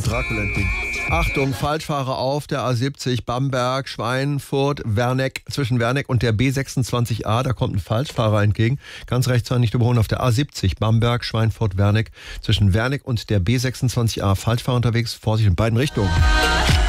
Dracula entgegen. Achtung, Falschfahrer auf der A70 Bamberg, Schweinfurt, Werneck, zwischen Werneck und der B26a. Da kommt ein Falschfahrer entgegen. Ganz rechts zwar nicht überholen auf der A70 Bamberg, Schweinfurt, Werneck. Zwischen Werneck und der B26a. Falschfahrer unterwegs. Vorsicht in beiden Richtungen.